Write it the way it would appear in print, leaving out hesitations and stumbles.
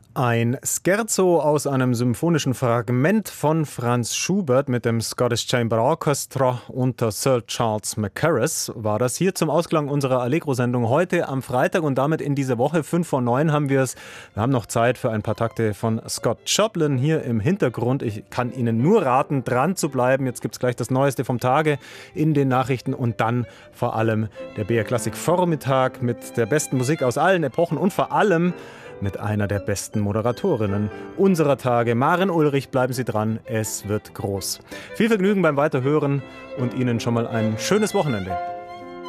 Ein Scherzo aus einem symphonischen Fragment von Franz Schubert mit dem Scottish Chamber Orchestra unter Sir Charles Mackerras war das hier zum Ausklang unserer Allegro-Sendung heute am Freitag und damit in dieser Woche. 5 vor 9 haben wir es. Wir haben noch Zeit für ein paar Takte von Scott Joplin hier im Hintergrund. Ich kann Ihnen nur raten, dran zu bleiben. Jetzt gibt es gleich das Neueste vom Tage in den Nachrichten und dann vor allem der BR Klassik Vormittag mit der besten Musik aus allen Epochen und vor allem mit einer der besten Moderatorinnen unserer Tage. Maren Ulrich, bleiben Sie dran, es wird groß. Viel Vergnügen beim Weiterhören und Ihnen schon mal ein schönes Wochenende.